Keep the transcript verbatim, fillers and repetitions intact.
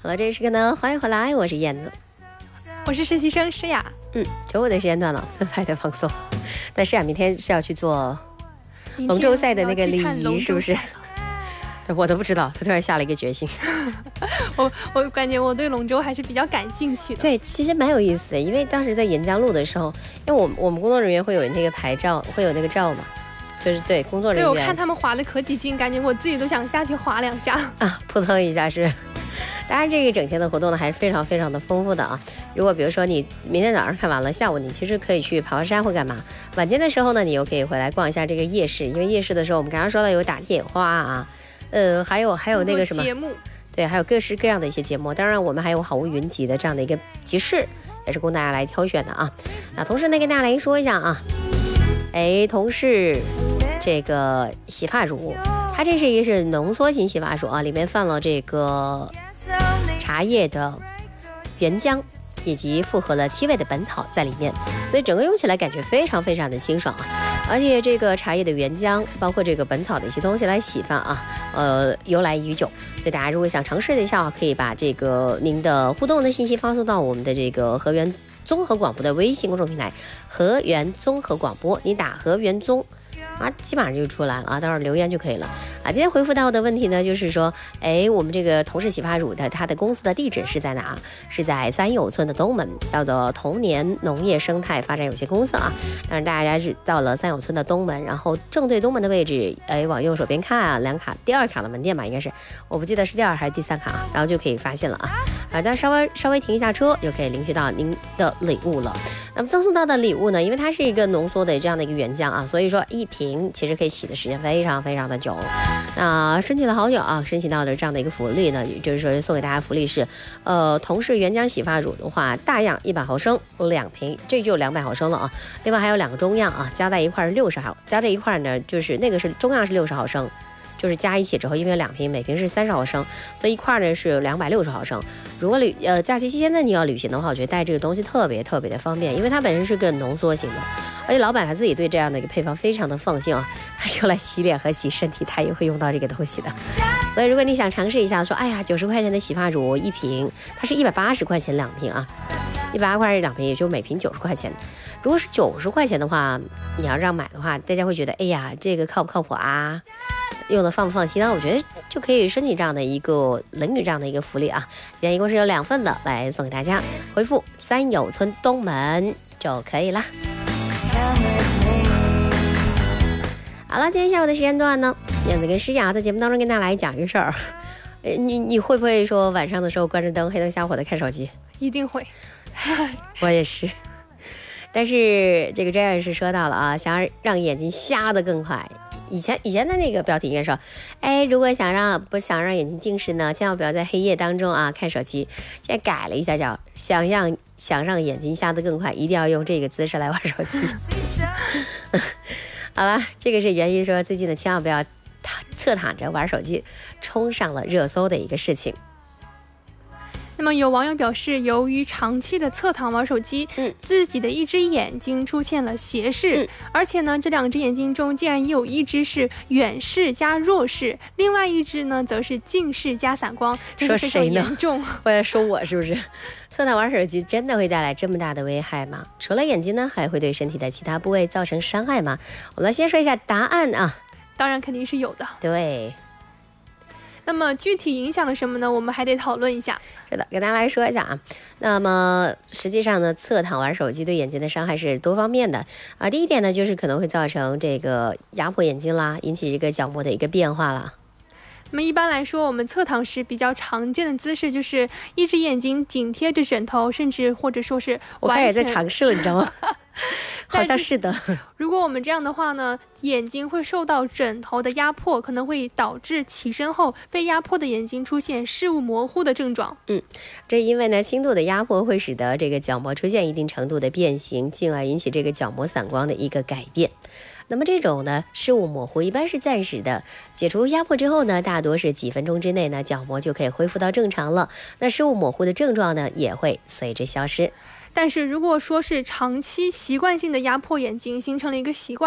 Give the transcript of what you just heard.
好了，这时刻呢，欢迎回来，我是燕子， 我是实习生诗雅。 嗯，周五的时间段了，分派的放松。但诗雅明天是要去做龙舟赛的那个礼仪，是不是？我都不知道，他突然下了一个决心。 我我感觉我对龙舟还是比较感兴趣的。 对，其实蛮有意思的，因为当时在沿江路的时候，因为我我们工作人员会有那个牌照，会有那个照嘛，就是对工作人员。 对，我看他们划的可起劲，感觉我自己都想下去划两下啊，扑腾一下是。当然，这个整天的活动呢还是非常非常的丰富的啊。如果比如说你明天早上看完了，下午你其实可以去爬爬山或干嘛。晚间的时候呢，你又可以回来逛一下这个夜市，因为夜市的时候我们刚刚说到有打铁花啊。呃，还有还有那个什么节目， 对，还有各式各样的一些节目。当然，我们还有好物云集的这样的一个集市，也是供大家来挑选的啊。那同时呢，跟大家来说一下啊，哎，同事这个洗发乳，它这是一个是浓缩型洗发乳啊，里面放了这个茶叶的原浆，以及复合了七味的本草在里面，所以整个用起来感觉非常非常的清爽啊。而且这个茶叶的原浆，包括这个本草的一些东西来洗发啊，呃，由来已久。所以大家如果想尝试一下，可以把这个您的互动的信息发送到我们的这个河源综合广播的微信公众平台河源综合广播，你打河源综啊，基本上就出来了啊，到时候留言就可以了啊。今天回复到的问题呢，就是说，哎，我们这个同事洗发乳的它的公司的地址是在哪？是在三友村的东门，叫做同年农业生态发展有限公司啊。但是大家是到了三友村的东门，然后正对东门的位置，哎，往右手边看啊，两卡第二卡的门店吧，应该是，我不记得是第二还是第三卡啊，然后就可以发现了啊。啊，但稍微稍微停一下车，就可以领取到您的礼物了。那么赠送到的礼物呢，因为它是一个浓缩的这样的一个原浆啊，所以说一瓶其实可以洗的时间非常非常的久。那申请了好久啊，申请到的这样的一个福利呢，也就是说送给大家福利是，呃，同事原浆洗发乳的话，大样一百毫升两瓶，这就两百毫升了啊。另外还有两个中样啊，加在一块是六十毫，加在一块呢，就是那个是中样是六十毫升。就是加一起之后，因为两瓶，每瓶是三十毫升，所以一块呢是两百六十毫升。如果旅呃假期期间呢你要旅行的话，我觉得带这个东西特别特别的方便，因为它本身是个浓缩型的，而且老板他自己对这样的一个配方非常的放心啊，他用来洗脸和洗身体，他也会用到这个东西的。所以如果你想尝试一下，说哎呀九十块钱的洗发乳一瓶，它是一百八十块钱两瓶啊，一百八块钱两瓶，也就每瓶九十块钱。如果是九十块钱的话，你要让买的话，大家会觉得哎呀这个靠不靠谱啊？用的放不放心呢？我觉得就可以申请这样的一个领取这样的一个福利啊！今天一共是有两份的，来送给大家，回复三友村东门就可以啦。好了，今天下午的时间段呢，燕子跟诗雅在节目当中跟大家来讲一个事儿。你你会不会说晚上的时候关着灯黑灯瞎火的看手机？ 一定会。 我也是。但是这个专业是说到了啊，想要让眼睛瞎得更快。以前以前的那个标题应该说，哎，如果想让不想让眼睛近视呢，千万不要在黑夜当中啊看手机。现在改了一下，叫想让想让眼睛瞎得更快，一定要用这个姿势来玩手机。好了，这个是源于说最近呢，千万不要躺侧躺着玩手机，冲上了热搜的一个事情。 那么有网友表示，由于长期的侧躺玩手机，嗯，自己的一只眼睛出现了斜视，嗯，而且呢，这两只眼睛中竟然有一只是远视加弱视，另外一只呢则是近视加散光。 说谁呢？ 严重， 或者说我是不是？侧躺玩手机真的会带来这么大的危害吗？除了眼睛呢，还会对身体的其他部位造成伤害吗？我们来先说一下答案啊。 当然肯定是有的。 对。 那么具体影响了什么呢？我们还得讨论一下。 是的，跟大家来说一下啊。那么实际上呢，侧躺玩手机对眼睛的伤害是多方面的啊。第一点呢，就是可能会造成这个压迫眼睛啦，引起这个角膜的一个变化啦。 那么一般来说，我们侧躺时比较常见的姿势就是一只眼睛紧贴着枕头，甚至或者说是我开始在尝试了，你知道吗？好像是的。 如果我们这样的话呢，眼睛会受到枕头的压迫，可能会导致起身后被压迫的眼睛出现视物模糊的症状。 嗯，这因为呢轻度的压迫会使得这个角膜出现一定程度的变形，进而引起这个角膜散光的一个改变。那么这种呢视物模糊一般是暂时的，解除压迫之后呢，大多是几分钟之内呢，角膜就可以恢复到正常了。那视物模糊的症状呢也会随之消失。 但是如果说是长期习惯性的压迫眼睛，形成了一个习惯。